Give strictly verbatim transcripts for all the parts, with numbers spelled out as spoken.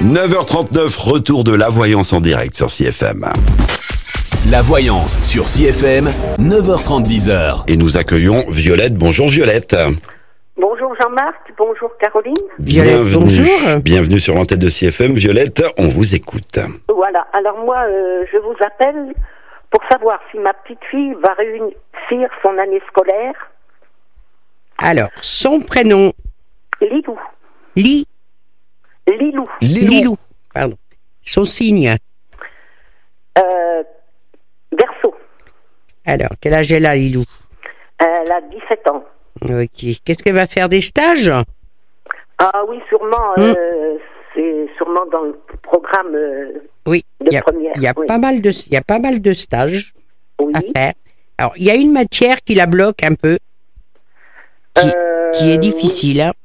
neuf heures trente-neuf, retour de la voyance en direct sur C F M. La voyance sur C F M, neuf heures trente, dix heures. Et nous accueillons Violette. Bonjour Violette. Bonjour Jean-Marc, bonjour Caroline. Bienvenue, bonjour. Bienvenue sur l'antenne de C F M. Violette, on vous écoute. Voilà, alors moi euh, je vous appelle pour savoir si ma petite fille va réussir son année scolaire. Alors, son prénom, Lilou. Li, Lilou. Lilou. Lilou, pardon. Son signe. Euh, Verseau. Alors, quel âge elle a, Lilou? Elle a dix-sept ans. Ok. Qu'est-ce qu'elle va faire, des stages? Ah oui, sûrement, Hmm. euh, c'est sûrement dans le programme euh, Oui, de il y a, première. il y a oui. pas mal de, il y a pas mal de stages Oui. à faire. Alors, il y a une matière qui la bloque un peu, qui, Euh, qui est difficile. hein.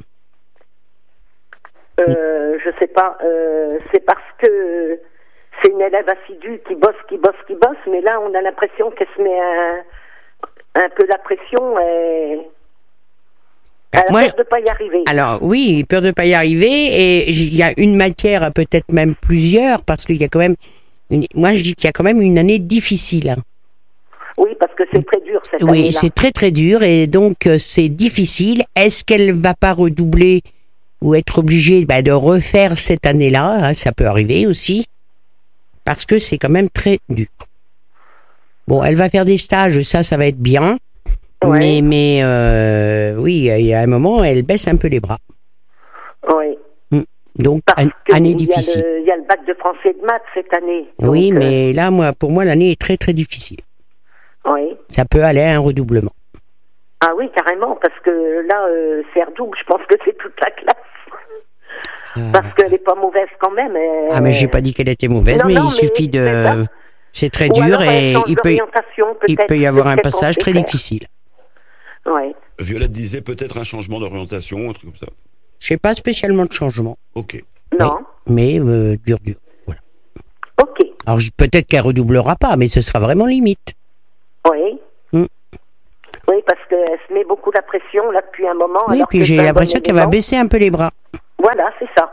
Euh, je sais pas, euh, c'est parce que c'est une élève assidue qui bosse, qui bosse, qui bosse, mais là on a l'impression qu'elle se met un, un peu la pression et elle a Moi- peur de pas y arriver. Alors oui, peur de pas y arriver, et il y a une matière, peut-être même plusieurs, parce qu'il y a quand même, une, moi je dis qu'il y a quand même une année difficile. hein. Oui, parce que c'est très dur cette Oui, année-là. c'est très très dur, et donc euh, c'est difficile. Est-ce qu'elle va pas redoubler ou être obligée bah, de refaire cette année-là? hein, Ça peut arriver aussi, parce que c'est quand même très dur. Bon, elle va faire des stages, ça, ça va être bien. Ouais. Mais, mais euh, oui, il y a un moment, elle baisse un peu les bras. Oui, Donc, parce an- que année il y a difficile. le- il y a le bac de français et de maths cette année. Oui, Donc, euh, mais là, moi, pour moi, l'année est très très difficile. oui. Ça peut aller à un redoublement. Ah oui, carrément, parce que là, euh, c'est redouble, je pense que c'est toute la classe. Parce qu'elle est pas mauvaise quand même. elle- Ah, mais j'ai pas dit qu'elle était mauvaise, Non, mais non, il mais suffit c'est de. ça. C'est très Ou dur alors, elle et change il peut, d'orientation, il peut-être, peut y avoir c'est un ce qu'elle passage pensait très faire. difficile. Ouais. Violette disait peut-être un changement d'orientation, un truc comme ça. Je sais pas spécialement de changement, Ok. Non. mais euh, dur, dur. Voilà. Ok. Alors je- peut-être qu'elle redoublera pas, mais ce sera vraiment limite. Oui. Hmm. Oui, parce qu'elle se met beaucoup la pression là depuis un moment. Oui, alors puis que j'ai c'est un l'impression bon qu'elle va élément. baisser un peu les bras. Voilà, c'est ça.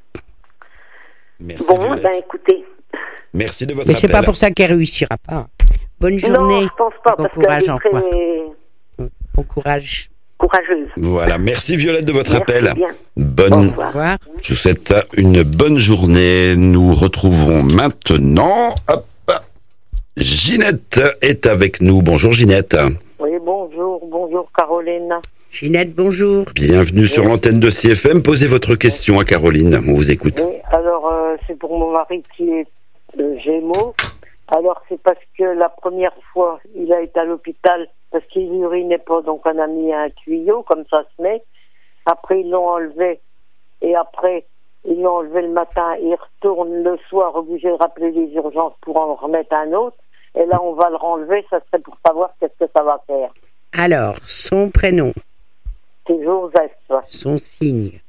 Merci Bon, Violette. ben écoutez. Merci de votre Mais c'est appel. pas pour ça qu'elle réussira pas. Bonne journée. Non, je pense pas, Bon parce courage, qu'elle est très Antoine. Bon courage. courageuse. Voilà, merci Violette de votre Merci appel. bien. Au Bonne, Au revoir. revoir. je vous souhaite une bonne journée. Nous retrouvons maintenant. Hop, Ginette est avec nous. Bonjour Ginette. Oui, bonjour, bonjour Caroline. Ginette, bonjour. Bienvenue sur l'antenne de C F M. Posez votre question à Caroline. On vous écoute. Oui, alors euh, c'est pour mon mari qui est euh, Gémeaux. Alors c'est parce que la première fois, il a été à l'hôpital parce qu'il n'urinait pas, donc on a mis un tuyau, comme ça se met. Après ils l'ont enlevé, et après ils l'ont enlevé le matin, il retourne le soir, obligé de rappeler les urgences pour en remettre un autre. Et là on va le renlever, ça serait pour savoir qu'est-ce que ça va faire. Alors, son prénom, C'est Joseph. son signe.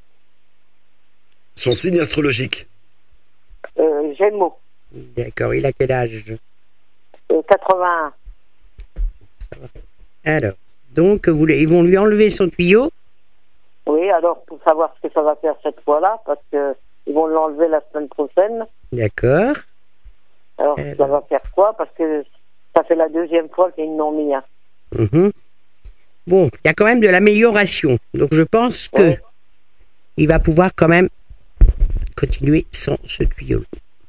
Son signe astrologique. Euh, Gémeaux, D'accord, il a quel âge? euh, quatre-vingt-un. Alors, donc, vous, ils vont lui enlever son tuyau. Oui, alors pour savoir ce que ça va faire cette fois-là, parce que ils vont l'enlever la semaine prochaine. D'accord. Alors Eh ça ben. va faire quoi? Parce que ça fait la deuxième fois qu'ils n'ont mis un. Mhm. Bon, il y a quand même de l'amélioration. Donc, je pense que Oui. il va pouvoir quand même continuer sans ce tuyau.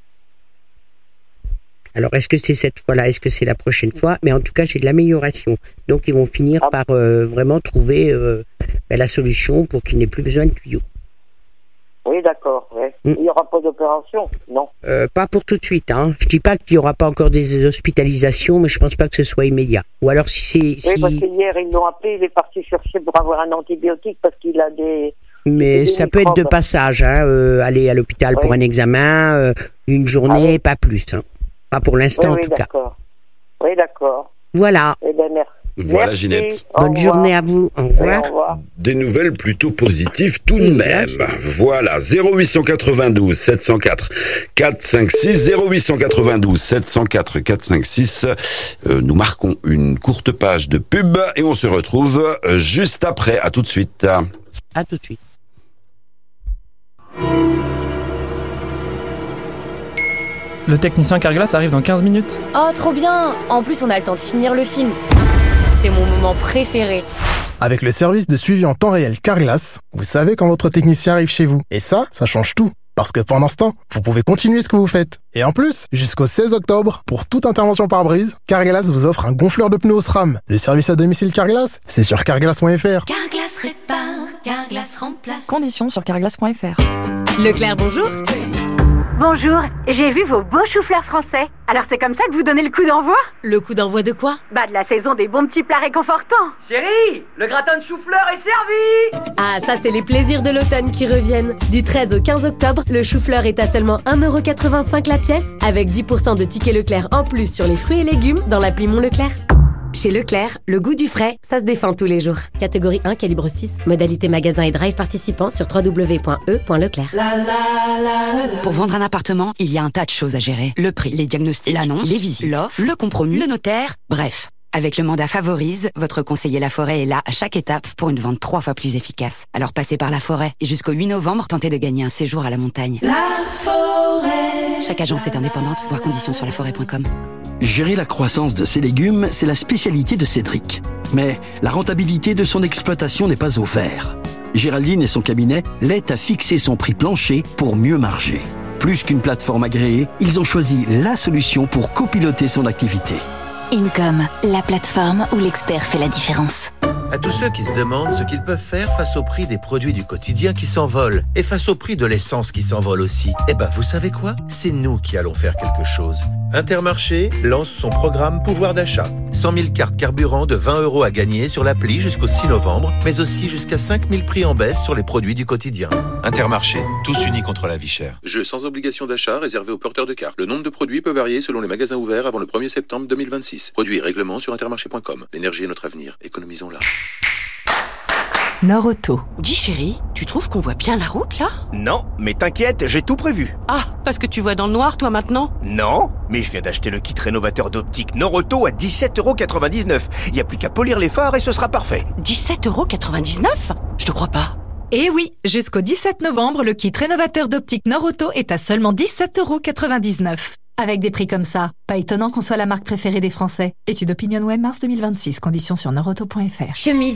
Alors, est-ce que c'est cette fois-là? Est-ce que c'est la prochaine fois? Mais en tout cas, j'ai de l'amélioration. Donc, ils vont finir Ah. par euh, vraiment trouver euh, ben, la solution pour qu'il n'ait plus besoin de tuyau. Oui, d'accord. Ouais. Mm. Il n'y aura pas d'opération? Non. Euh, pas pour tout de suite. Hein. Je dis pas qu'il n'y aura pas encore des hospitalisations, mais je pense pas que ce soit immédiat. Ou alors, si c'est... Oui, si- parce qu'hier, ils l'ont appelé, il est parti chercher pour avoir un antibiotique parce qu'il a des... Mais des ça peut être de microbes. passage, hein, euh, aller à l'hôpital pour Oui. un examen, euh, une journée, Ah oui. pas plus. Hein. Pas pour l'instant, Oui, en oui, tout cas. d'accord. Oui, d'accord. Voilà. Eh bien, merci. Voilà Merci. Ginette. Au Bonne revoir. journée à vous. Au Oui, revoir. au revoir. Des nouvelles plutôt positives tout de Oui, même. bien Voilà, zéro huit cent quatre-vingt-douze sept cent quatre quatre cinq six, zéro huit cent quatre-vingt-douze sept cent quatre quatre cinq six. Euh, nous marquons une courte page de pub et on se retrouve euh, juste après. À tout de suite. À tout de suite. le technicien Carglass arrive dans quinze minutes. Oh, trop bien! En plus, on a le temps de finir le film. C'est mon moment préféré. Avec le service de suivi en temps réel Carglass, vous savez quand votre technicien arrive chez vous. Et ça, ça change tout. Parce que pendant ce temps, vous pouvez continuer ce que vous faites. Et en plus, jusqu'au seize octobre, pour toute intervention par brise, Carglass vous offre un gonfleur de pneus SRAM. Le service à domicile Carglass, c'est sur carglass point f r. Carglass répare, Carglass remplace. Conditions sur carglass point f r. Leclerc, bonjour. Bonjour, j'ai vu vos beaux choux-fleurs français. Alors c'est comme ça que vous donnez le coup d'envoi? Le coup d'envoi de quoi? Bah de la saison des bons petits plats réconfortants. Chérie, le gratin de chou-fleur est servi. Ah, ça c'est les plaisirs de l'automne qui reviennent. Du treize au quinze octobre, le chou-fleur est à seulement un euro quatre-vingt-cinq la pièce, avec dix pour cent de tickets Leclerc en plus sur les fruits et légumes dans l'appli Mon Leclerc. Chez Leclerc, le goût du frais, ça se défend tous les jours. Catégorie un, calibre six. Modalité magasin et drive participant sur w w w point e point leclerc. La, la, la, la. Pour vendre un appartement, il y a un tas de choses à gérer. Le prix, les diagnostics, l'annonce, les visites, l'offre, le compromis, le notaire, bref. Avec le mandat Favorise, votre conseiller Laforêt est là à chaque étape pour une vente trois fois plus efficace. Alors passez par Laforêt et jusqu'au huit novembre, tentez de gagner un séjour à la montagne. Laforêt. Chaque agence est indépendante, voir conditions sur laforêt point com. Gérer la croissance de ses légumes, c'est la spécialité de Cédric. Mais la rentabilité de son exploitation n'est pas au vert. Géraldine et son cabinet l'aident à fixer son prix plancher pour mieux marger. Plus qu'une plateforme agréée, ils ont choisi la solution pour copiloter son activité. Income, la plateforme où l'expert fait la différence. À tous ceux qui se demandent ce qu'ils peuvent faire face au prix des produits du quotidien qui s'envolent et face au prix de l'essence qui s'envole aussi, eh ben vous savez quoi? C'est nous qui allons faire quelque chose. Intermarché lance son programme pouvoir d'achat. cent mille cartes carburant de vingt euros à gagner sur l'appli jusqu'au six novembre, mais aussi jusqu'à cinq mille prix en baisse sur les produits du quotidien. Intermarché, tous unis contre la vie chère. Jeu sans obligation d'achat réservé aux porteurs de cartes. Le nombre de produits peut varier selon les magasins ouverts avant le premier septembre deux mille vingt-six. Produits et règlements sur intermarché point com. L'énergie est notre avenir. Économisons-la. Nord-Auto. Dis chérie, tu trouves qu'on voit bien la route là? Non, mais t'inquiète, j'ai tout prévu. Ah, parce que tu vois dans le noir toi maintenant? Non, mais je viens d'acheter le kit rénovateur d'optique Nord-Auto à dix-sept euros quatre-vingt-dix-neuf. Il n'y a plus qu'à polir les phares et ce sera parfait. dix-sept euros quatre-vingt-dix-neuf? Je te crois pas. Eh oui, jusqu'au dix-sept novembre, le kit rénovateur d'optique Nord-Auto est à seulement dix-sept euros quatre-vingt-dix-neuf. Avec des prix comme ça, pas étonnant qu'on soit la marque préférée des Français. Étude Opinion Web mars deux mille vingt-six, conditions sur nord auto point f r. Chemise